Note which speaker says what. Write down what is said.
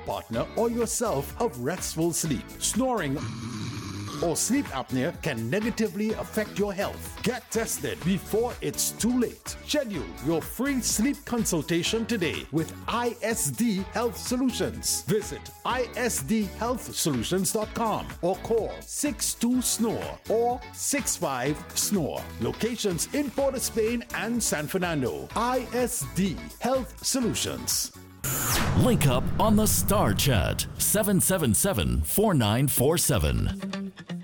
Speaker 1: partner, or yourself of restful sleep. Snoring or sleep apnea can negatively affect your health. Get tested before it's too late. Schedule your free sleep consultation today with ISD Health Solutions. Visit isdhealthsolutions.com or call 62-SNORE or 65-SNORE. Locations in Port of Spain and San Fernando. ISD Health Solutions.
Speaker 2: Link up on the Star Chat 777-4947.